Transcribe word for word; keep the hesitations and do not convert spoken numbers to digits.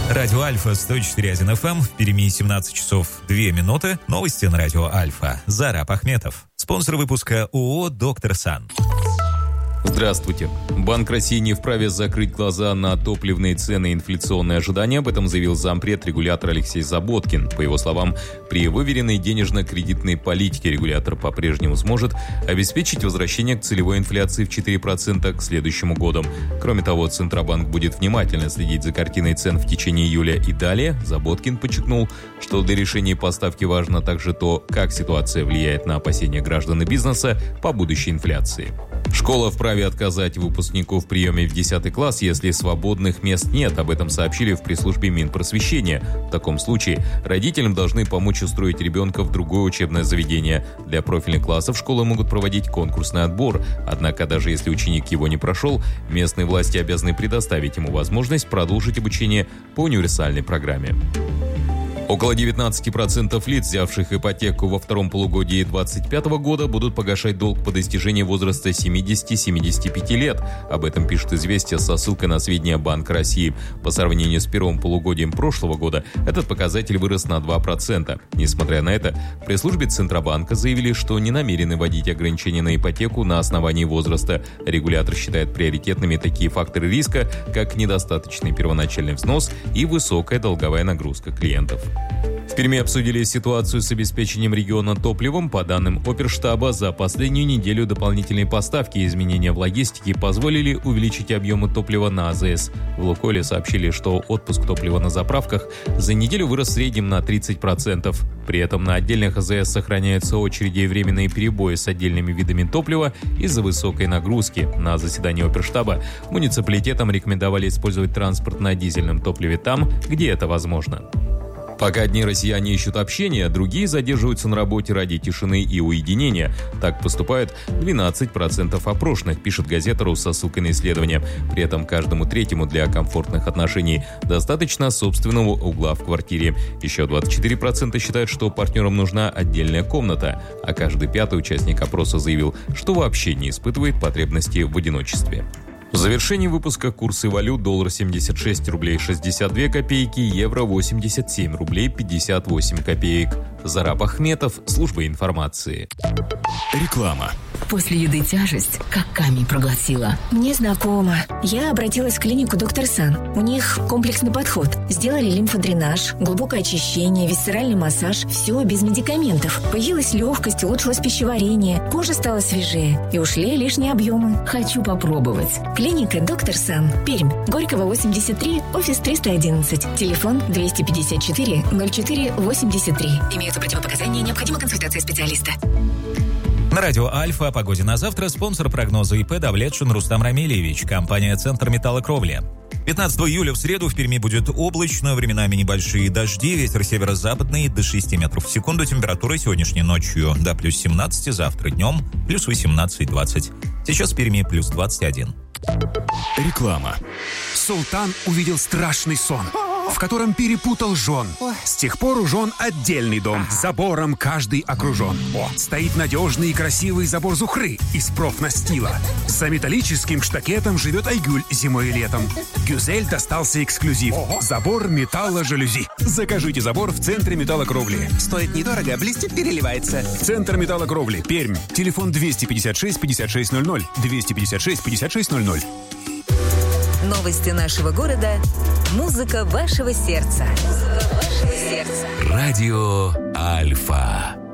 Радио Альфа сто четыре один эф эм, в Перми семнадцать часов две минуты. Новости на Радио Альфа. Зараб Ахметов. Спонсор выпуска ООО «Доктор Сан». Здравствуйте. Банк России не вправе закрыть глаза на топливные цены и инфляционные ожидания. Об этом заявил зампред регулятора Алексей Заботкин. По его словам, при выверенной денежно-кредитной политике регулятор по-прежнему сможет обеспечить возвращение к целевой инфляции в четыре процента к следующему году. Кроме того, Центробанк будет внимательно следить за картиной цен в течение июля и далее. Заботкин подчеркнул, что для решения поставки важно также то, как ситуация влияет на опасения граждан и бизнеса по будущей инфляции. Школа вправе отказать выпускнику в приеме в десятый класс, если свободных мест нет. Об этом сообщили в пресс-службе Минпросвещения. В таком случае родителям должны помочь устроить ребенка в другое учебное заведение. Для профильных классов школы могут проводить конкурсный отбор. Однако, даже если ученик его не прошел, местные власти обязаны предоставить ему возможность продолжить обучение по универсальной программе. Около девятнадцать процентов лиц, взявших ипотеку во втором полугодии две тысячи двадцать пятого года, будут погашать долг по достижении возраста семидесяти-семидесяти пяти лет. Об этом пишет «Известия» со ссылкой на сведения Банка России. По сравнению с первым полугодием прошлого года этот показатель вырос на два процента. Несмотря на это, в пресс-службе Центробанка заявили, что не намерены вводить ограничения на ипотеку на основании возраста. Регулятор считает приоритетными такие факторы риска, как недостаточный первоначальный взнос и высокая долговая нагрузка клиентов. В Перми обсудили ситуацию с обеспечением региона топливом. По данным Оперштаба, за последнюю неделю дополнительные поставки и изменения в логистике позволили увеличить объемы топлива на АЗС. В Лукойле сообщили, что отпуск топлива на заправках за неделю вырос в среднем на тридцать процентов. При этом на отдельных АЗС сохраняются очереди и временные перебои с отдельными видами топлива из-за высокой нагрузки. На заседании Оперштаба муниципалитетам рекомендовали использовать транспорт на дизельном топливе там, где это возможно. Пока одни россияне ищут общения, другие задерживаются на работе ради тишины и уединения. Так поступают двенадцать процентов опрошенных, пишет газета «Рус» со ссылкой на исследование. При этом каждому третьему для комфортных отношений достаточно собственного угла в квартире. Еще двадцать четыре процента считают, что партнерам нужна отдельная комната, а каждый пятый участник опроса заявил, что вообще не испытывает потребности в одиночестве. В завершении выпуска курсы валют: доллар семьдесят шесть рублей шестьдесят две копейки, евро восемьдесят семь рублей пятьдесят восемь копеек. Зараб Ахметов, служба информации. Реклама. После еды тяжесть, как камень проглотила. Мне знакомо. Я обратилась в клинику «Доктор Сан». У них комплексный подход. Сделали лимфодренаж, глубокое очищение, висцеральный массаж. Все без медикаментов. Появилась легкость, улучшилось пищеварение. Кожа стала свежее. И ушли лишние объемы. Хочу попробовать. Клиника «Доктор Сан». Пермь. Горького, восемьдесят три, офис триста одиннадцать. Телефон двести пятьдесят четыре ноль четыре восемьдесят три. Имеются противопоказания, необходима консультация специалиста. На Радио Альфа о погоде на завтра спонсор прогноза ИП Давлетшин Рустам Рамильевич, компания «Центр металлокровли». пятнадцатого июля в среду в Перми будет облачно, временами небольшие дожди, ветер северо-западный до шести метров в секунду, температура сегодняшней ночью до плюс семнадцать, завтра днем плюс восемнадцать-двадцать. Сейчас в Перми плюс двадцать один. Реклама. Султан увидел страшный сон, в котором перепутал жен. С тех пор у жен отдельный дом. Забором каждый окружен. О, стоит надежный и красивый забор Зухры из профнастила. За металлическим штакетом живет Айгуль зимой и летом. Гюзель достался эксклюзив. Забор металло-жалюзи. Закажите забор в центре металлокровли. Стоит недорого, блестит, переливается. Центр металлокровли. Пермь. Телефон двести пятьдесят шесть пятьдесят шесть ноль ноль. двести пятьдесят шесть пятьдесят шесть ноль ноль. Новости нашего города. Музыка вашего сердца. Музыка вашего сердца. Радио Альфа.